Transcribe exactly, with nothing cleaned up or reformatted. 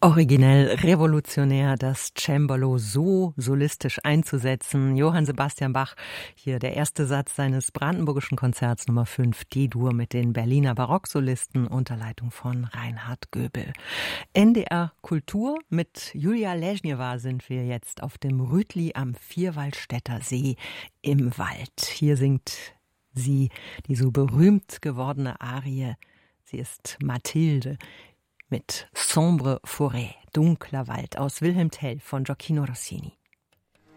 Originell, revolutionär, das Cembalo so solistisch einzusetzen. Johann Sebastian Bach, hier der erste Satz seines Brandenburgischen Konzerts Nummer fünf, D-Dur mit den Berliner Barocksolisten unter Leitung von Reinhard Göbel. N D R Kultur mit Julia Leschnjewa sind wir jetzt auf dem Rütli am Vierwaldstätter See im Wald. Hier singt sie die so berühmt gewordene Arie. Sie ist Mathilde mit Sombre Forêt, dunkler Wald aus Wilhelm Tell von Gioacchino Rossini.